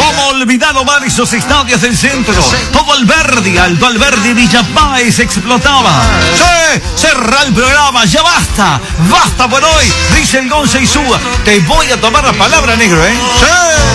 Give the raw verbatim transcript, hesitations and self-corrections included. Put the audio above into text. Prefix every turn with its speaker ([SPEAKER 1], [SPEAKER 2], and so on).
[SPEAKER 1] ¿Cómo olvidar Omar y sus estadios del centro? Todo Alberdi, Alto Alberdi, Villa Páez explotaba. ¡Sí! Cerra el programa, ya basta. Basta por hoy, dice el Gonza y Suba. Te voy a tomar la palabra, negro, ¿eh? ¡Sí!